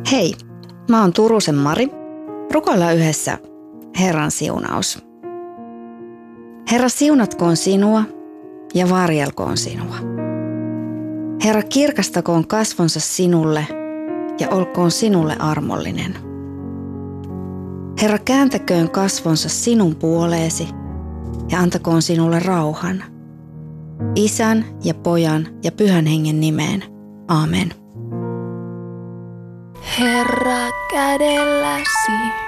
Hei, mä oon Turusen Mari. Rukoillaan yhdessä Herran siunaus. Herra, siunatkoon sinua ja varjelkoon sinua. Herra, kirkastakoon kasvonsa sinulle ja olkoon sinulle armollinen. Herra, kääntäköön kasvonsa sinun puoleesi ja antakoon sinulle rauhan. Isän ja Pojan ja Pyhän Hengen nimeen. Aamen. Herra, kädelläsi